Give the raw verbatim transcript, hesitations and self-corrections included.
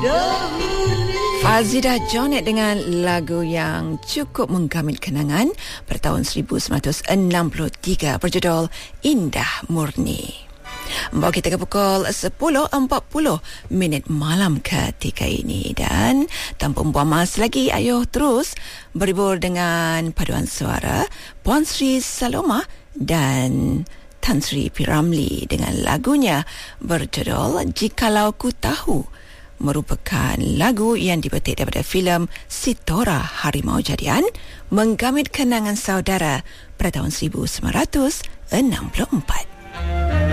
Fazida Jonet dengan lagu yang cukup menggamit kenangan pada tahun seribu sembilan ratus enam puluh tiga berjudul Indah Murni. Membawa kita ke pukul sepuluh empat puluh minit malam ketika ini. Dan tanpa membuang masa lagi, ayo terus berhibur dengan paduan suara Puan Sri Saloma dan Tan Sri P. Ramlee dengan lagunya berjudul Jikalau Ku Tahu, merupakan lagu yang dipetik daripada filem Sitora Harimau Jadian, menggamit kenangan saudara pada tahun seribu sembilan ratus enam puluh empat.